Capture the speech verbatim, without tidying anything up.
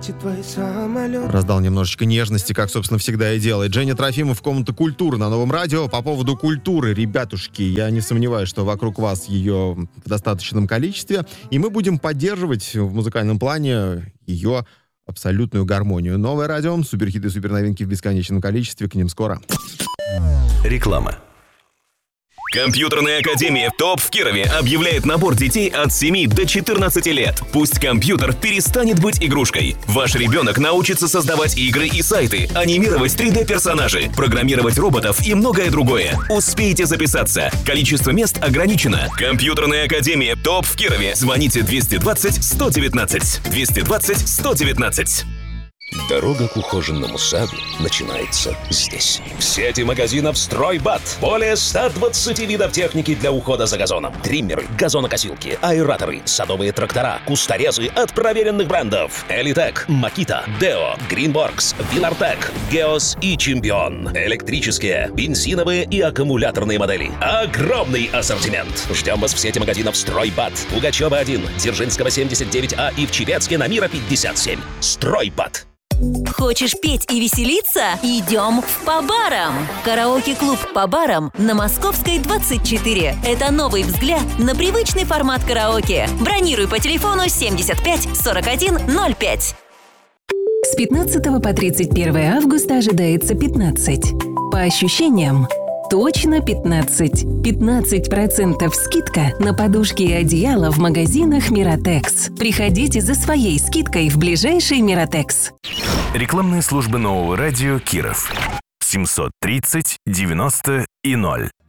летит твой самолет. Раздал немножечко нежности, как, собственно, всегда и делает. Женя Трофимов, комната культуры на Новом радио. По поводу культуры, ребятушки, я не сомневаюсь, что вокруг вас ее в достаточном количестве, и мы будем поддерживать в музыкальном плане ее абсолютную гармонию. Новое радио, суперхиты, суперновинки в бесконечном количестве, к ним скоро. Реклама. Компьютерная академия «Топ» в Кирове объявляет набор детей от семи до четырнадцати лет. Пусть компьютер перестанет быть игрушкой. Ваш ребенок научится создавать игры и сайты, анимировать три дэ-персонажей, программировать роботов и многое другое. Успейте записаться. Количество мест ограничено. Компьютерная академия «Топ» в Кирове. Звоните двести двадцать сто девятнадцать. двести двадцать сто девятнадцать. Дорога к ухоженному саду начинается здесь. В сети магазинов «Стройбат» более ста двадцати видов техники для ухода за газоном. Триммеры, газонокосилки, аэраторы, садовые трактора, кусторезы от проверенных брендов. Элитек, Макита, Део, Гринворкс, Вилартек, Геос и Чемпион. Электрические, бензиновые и аккумуляторные модели. Огромный ассортимент. Ждем вас в сети магазинов «Стройбат». Пугачева один, Дзержинского семьдесят девять А и в Чепецке на Мира пятьдесят семь. «Стройбат». Хочешь петь и веселиться? Идем в По-барам! Караоке-клуб «По-барам» на Московской двадцать четыре. Это новый взгляд на привычный формат караоке. Бронируй по телефону семьдесят пять сорок один ноль пять. С пятнадцатого по тридцать первое августа ожидается пятнадцать. По ощущениям, точно пятнадцать. пятнадцать процентов скидка на подушки и одеяла в магазинах «Миротекс». Приходите за своей скидкой в ближайший «Миротекс». Рекламные службы Нового радио Киров. семьсот тридцать девяносто и ноль.